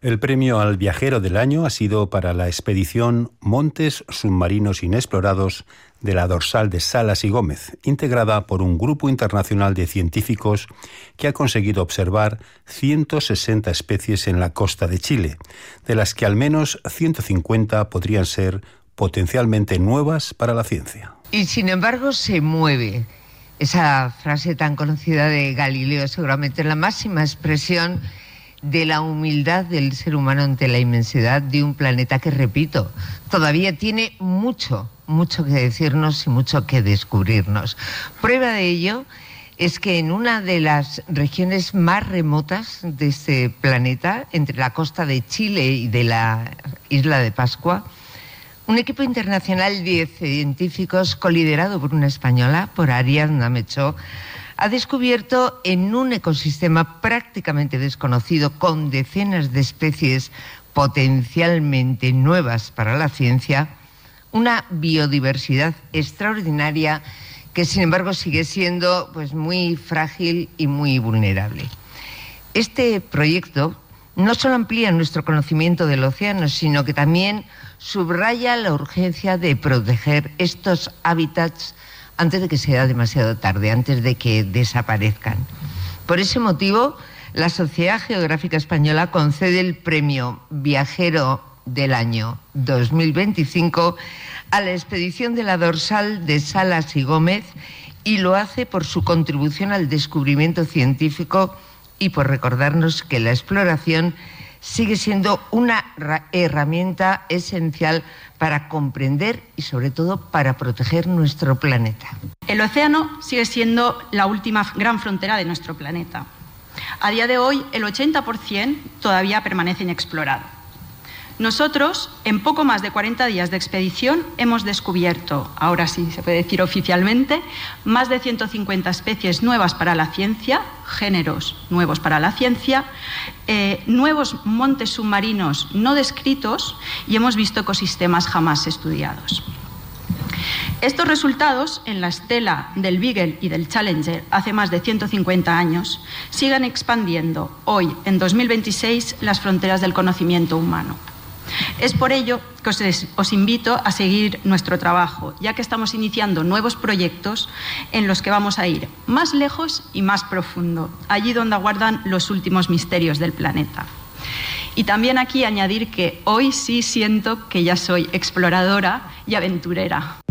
El premio al viajero del año ha sido para la expedición Montes Submarinos Inexplorados de la dorsal de Salas y Gómez, integrada por un grupo internacional de científicos que ha conseguido observar 160 especies en la costa de Chile, de las que al menos 150 podrían ser potencialmente nuevas para la ciencia. Y sin embargo se mueve. Esa frase tan conocida de Galileo seguramente es la máxima expresión de la humildad del ser humano ante la inmensidad de un planeta que, repito, todavía tiene mucho que decirnos y mucho que descubrirnos. Prueba de ello es que en una de las regiones más remotas de este planeta, entre la costa de Chile y de la isla de Pascua, un equipo internacional de científicos coliderado por una española, por Ariadna Mechó, ha descubierto en un ecosistema prácticamente desconocido, con decenas de especies potencialmente nuevas para la ciencia, una biodiversidad extraordinaria que sin embargo sigue siendo muy frágil y muy vulnerable. Este proyecto no solo amplía nuestro conocimiento del océano, sino que también subraya la urgencia de proteger estos hábitats antes de que sea demasiado tarde, antes de que desaparezcan. Por ese motivo, la Sociedad Geográfica Española concede el premio Viajero del Año 2025 a la expedición de la dorsal de Salas y Gómez, y lo hace por su contribución al descubrimiento científico y por recordarnos que la exploración sigue siendo una herramienta esencial para comprender y sobre todo para proteger nuestro planeta. El océano sigue siendo la última gran frontera de nuestro planeta. A día de hoy, el 80% todavía permanece inexplorado. Nosotros, en poco más de 40 días de expedición, hemos descubierto, ahora sí se puede decir oficialmente, más de 150 especies nuevas para la ciencia, géneros nuevos para la ciencia, nuevos montes submarinos no descritos, y hemos visto ecosistemas jamás estudiados. Estos resultados, en la estela del Beagle y del Challenger hace más de 150 años, siguen expandiendo hoy, en 2026, las fronteras del conocimiento humano. Es por ello que os invito a seguir nuestro trabajo, ya que estamos iniciando nuevos proyectos en los que vamos a ir más lejos y más profundo, allí donde aguardan los últimos misterios del planeta. Y también aquí añadir que hoy sí siento que ya soy exploradora y aventurera.